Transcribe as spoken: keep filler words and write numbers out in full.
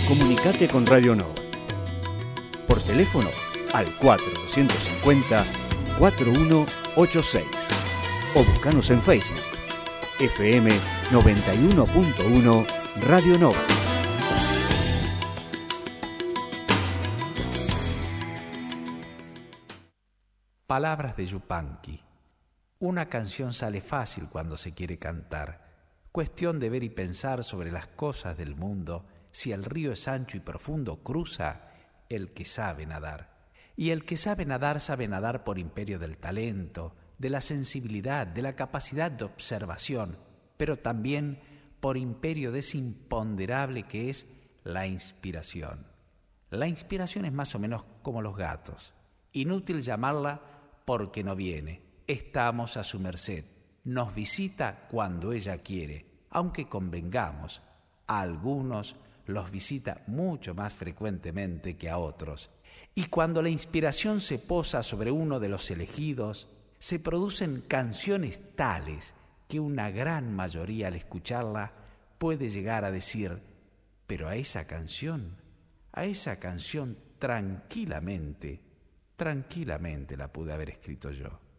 Comunicate con Radio Nova. Por teléfono al cuatro dos cinco cero, cuatro uno ocho seis o buscanos en Facebook. F M noventa y uno punto uno Radio Nova. Palabras de Yupanqui. Una canción sale fácil cuando se quiere cantar. Cuestión de ver y pensar sobre las cosas del mundo. Si el río es ancho y profundo, cruza el que sabe nadar. Y el que sabe nadar, sabe nadar por imperio del talento, de la sensibilidad, de la capacidad de observación, pero también por imperio de ese imponderable que es la inspiración. La inspiración es más o menos como los gatos. Inútil llamarla porque no viene. Estamos a su merced. Nos visita cuando ella quiere, aunque convengamos, a algunos los visita mucho más frecuentemente que a otros. Y cuando la inspiración se posa sobre uno de los elegidos, se producen canciones tales que una gran mayoría al escucharla puede llegar a decir: pero a esa canción, a esa canción tranquilamente, tranquilamente la pude haber escrito yo.